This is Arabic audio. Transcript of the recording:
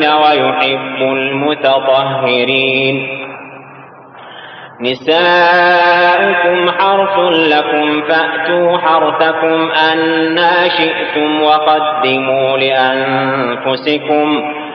ويحب المتطهرين. نساؤكم حرث لكم فأتوا حرثكم أنى شئتم وقدموا لأنفسكم